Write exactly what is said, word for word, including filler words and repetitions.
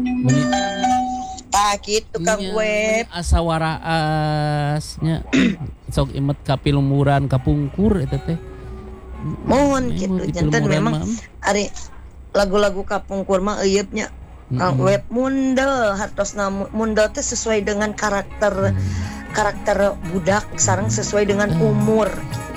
Meni Tah kitu Kang nya, Web. meni asa waraasnya sok imet ka pilumuran kapungkur eta teh. Mohon Eh, kitu di janten pilumuran memang mah. ari lagu-lagu kapungkur mah euyeup nya. Kang Mm-mm. Web mundel hartosna mu- mundel teh sesuai dengan karakter karakter budak sareng sesuai dengan umur.